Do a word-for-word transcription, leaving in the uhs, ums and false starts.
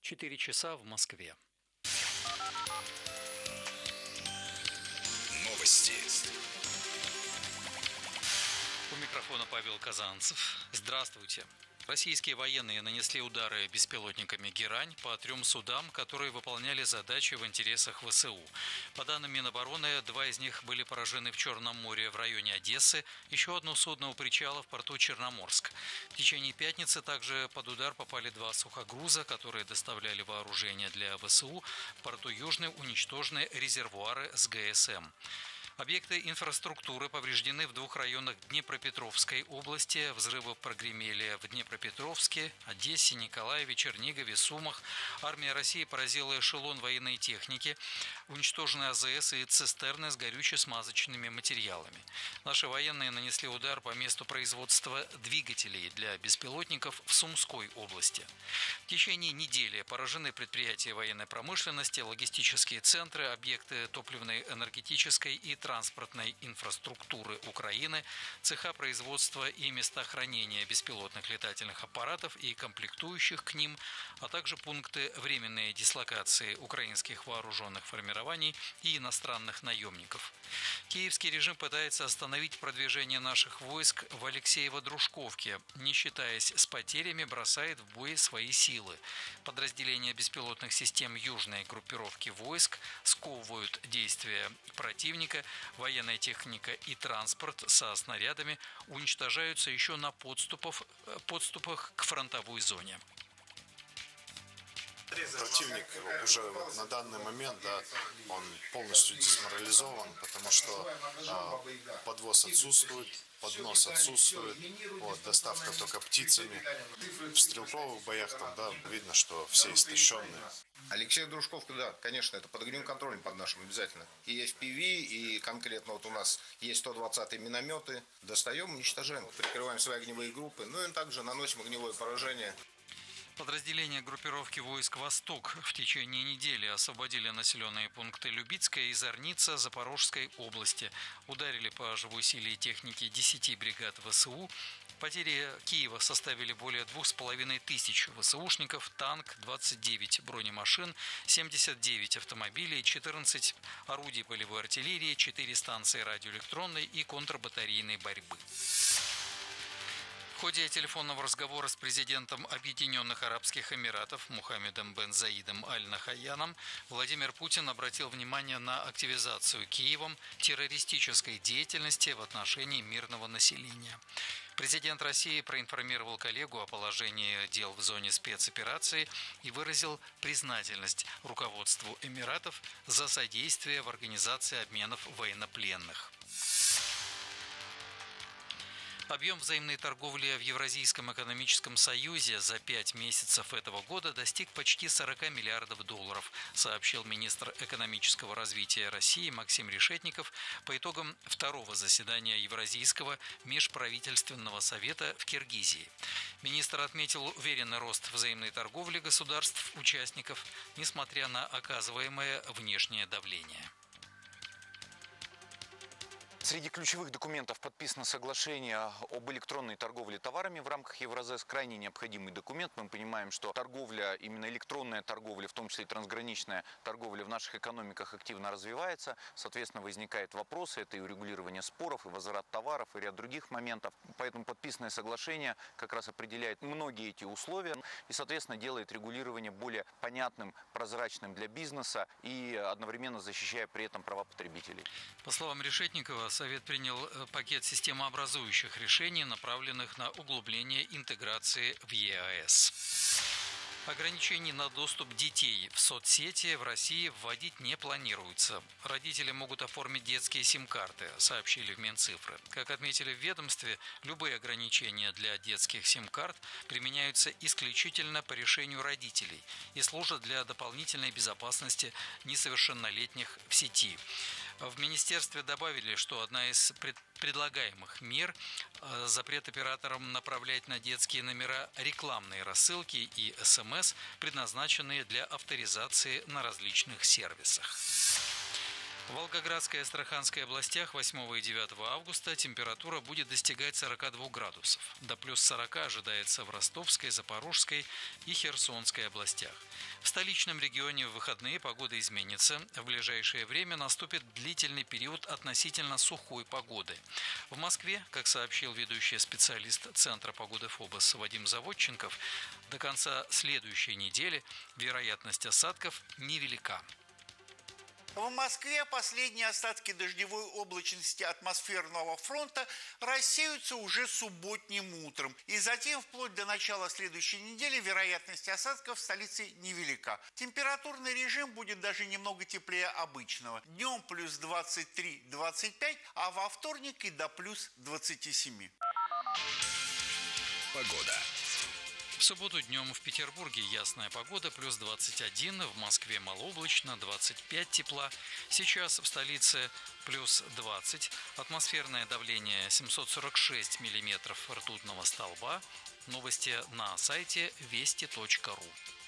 четыре часа в Москве. Новости. У микрофона Павел Казанцев. Здравствуйте. Российские военные нанесли удары беспилотниками «Герань» по трем судам, которые выполняли задачи в интересах ВСУ. По данным Минобороны, два из них были поражены в Черном море в районе Одессы, еще одно судно у причала в порту Черноморск. В течение пятницы также под удар попали два сухогруза, которые доставляли вооружение для ВСУ. В порту Южный уничтожены резервуары с ГСМ. Объекты инфраструктуры повреждены в двух районах Днепропетровской области. Взрывы прогремели в Днепропетровске, Одессе, Николаеве, Чернигове, Сумах. Армия России поразила эшелон военной техники. Уничтожены АЗС и цистерны с горюче-смазочными материалами. Наши военные нанесли удар по месту производства двигателей для беспилотников в Сумской области. В течение недели поражены предприятия военной промышленности, логистические центры, объекты топливной, энергетической и транспортной инфраструктуры Украины, цеха производства и места хранения беспилотных летательных аппаратов и комплектующих к ним, а также пункты временной дислокации украинских вооруженных формирований и иностранных наемников. Киевский режим пытается остановить продвижение наших войск в Алексеево-Дружковке. Не считаясь с потерями, бросает в бой свои силы. Подразделения беспилотных систем южной группировки войск сковывают действия противника. Военная техника и транспорт со снарядами уничтожаются еще на подступах, подступах к фронтовой зоне. Противник уже на данный момент, да, он полностью дезморализован, потому что э, подвоз отсутствует, поднос отсутствует, вот, доставка только птицами. В стрелковых боях там, да, видно, что все истощенные. Алексей Дружковка, да, конечно, это под огневым контролем под нашим обязательно. И эф пи ви, и конкретно вот у нас есть сто двадцатые минометы. Достаем, уничтожаем, прикрываем свои огневые группы, ну и также наносим огневое поражение. Подразделения группировки войск «Восток» в течение недели освободили населенные пункты Любицкая и Зорница Запорожской области. Ударили по живой силе и технике десяти бригад ВСУ. Потери Киева составили более двух с половиной тысяч ВСУшников, танк, двадцать девять бронемашин, семьдесят девять автомобилей, четырнадцать орудий полевой артиллерии, четыре станции радиоэлектронной и контрбатарейной борьбы. В ходе телефонного разговора с президентом Объединенных Арабских Эмиратов Мухаммедом бен Заидом Аль-Нахаяном Владимир Путин обратил внимание на активизацию Киевом террористической деятельности в отношении мирного населения. Президент России проинформировал коллегу о положении дел в зоне спецоперации и выразил признательность руководству Эмиратов за содействие в организации обменов военнопленных. Объем взаимной торговли в Евразийском экономическом союзе за пять месяцев этого года достиг почти сорока миллиардов долларов, сообщил министр экономического развития России Максим Решетников по итогам второго заседания Евразийского межправительственного совета в Киргизии. Министр отметил уверенный рост взаимной торговли государств-участников, несмотря на оказываемое внешнее давление. Среди ключевых документов подписано соглашение об электронной торговле товарами в рамках Евразес. Крайне необходимый документ. Мы понимаем, что торговля, именно электронная торговля, в том числе и трансграничная торговля в наших экономиках активно развивается. Соответственно, возникают вопросы. Это и урегулирование споров, и возврат товаров, и ряд других моментов. Поэтому подписанное соглашение как раз определяет многие эти условия и, соответственно, делает регулирование более понятным, прозрачным для бизнеса и одновременно защищая при этом права потребителей. По словам Решетникова, Совет принял пакет системообразующих решений, направленных на углубление интеграции в е а эс. Ограничений на доступ детей в соцсети в России вводить не планируется. Родители могут оформить детские сим-карты, сообщили в Минцифры. Как отметили в ведомстве, любые ограничения для детских сим-карт применяются исключительно по решению родителей и служат для дополнительной безопасности несовершеннолетних в сети. В министерстве добавили, что одна из предлагаемых мер – запрет операторам направлять на детские номера рекламные рассылки и эс эм эс, предназначенные для авторизации на различных сервисах. В Волгоградской и Астраханской областях восьмого и девятого августа температура будет достигать сорока двух градусов. До плюс сорока ожидается в Ростовской, Запорожской и Херсонской областях. В столичном регионе в выходные погода изменится. В ближайшее время наступит длительный период относительно сухой погоды. В Москве, как сообщил ведущий специалист Центра погоды ФОБОС Вадим Заводченков, до конца следующей недели вероятность осадков невелика. В Москве последние остатки дождевой облачности атмосферного фронта рассеются уже субботним утром. И затем, вплоть до начала следующей недели, вероятность осадков в столице невелика. Температурный режим будет даже немного теплее обычного. Днем плюс двадцать три - двадцать пять, а во вторник и до плюс двадцати семи. Погода. В субботу днем в Петербурге ясная погода, плюс двадцать один, в Москве малооблачно, двадцать пять тепла. Сейчас в столице плюс двадцать, атмосферное давление семьсот сорок шесть миллиметров ртутного столба. Новости на сайте вести точка ру.